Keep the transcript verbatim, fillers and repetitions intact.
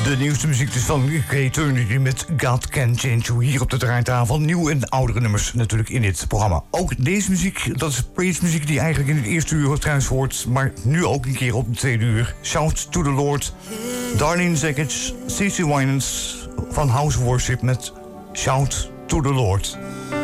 De nieuwste muziek dus van Eternity met God Can Change You. Hier op de draaitafel nieuw en oudere nummers natuurlijk in dit programma. Ook deze muziek, dat is praise muziek die eigenlijk in het eerste uur trouwens hoort, maar nu ook een keer op het tweede uur. Shout to the Lord, Darlene Zakic, C C Winans van House Worship met Shout to the Lord.